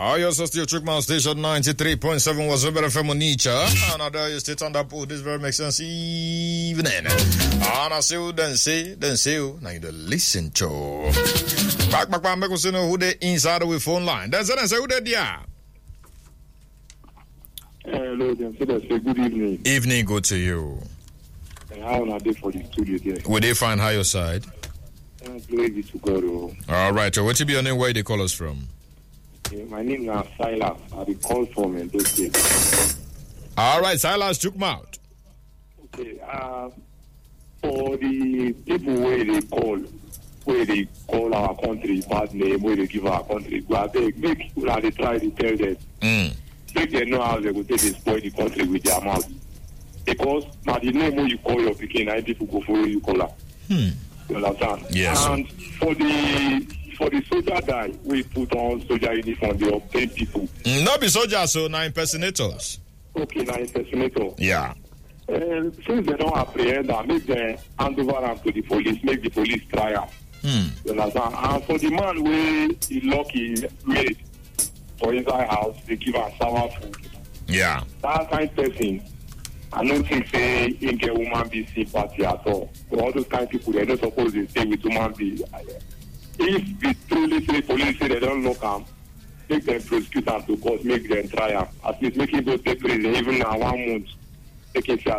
You're still Chukman Station 93.7 was Rebel FM Onitsha. And I dare you state on that pool. This very makes sense evening. And I say you then say you. Now you listen to. Back, make us know who they inside the phone line. Then say who they there. Hello, then say good evening. Evening, good to you. How are they for the studio there? Will they find higher side? Glory be to God. All right, so what will be your name? Where they call us from? My name is Silas. I be called from Edo State. All right, Silas took me out. Okay. For the people where they call our country bad name, where they give our country bad name, make people they try to tell them. Make them know how they will take and spoil the country with their mouth. Because now the name when you call your picking, and people go follow you call her. You understand? Yes. And for the soldier guy, we put on soldier uniform, they obtain people. Not be soldiers, so now impersonators. Okay, now impersonator. Yeah. Since they don't apprehend them, make them hand over them to the police, make the police try them. You understand? And for the man where he lucky made for inside house, they give him sour food. Yeah. That kind of person, I don't think say he get woman be sympathy at all. For all those kind of people, they're not supposed to stay with woman be. If we truly say police say they don't lock them, make them prosecute them to court, make them try them. At least make him go to prison even now 1 month. Make him say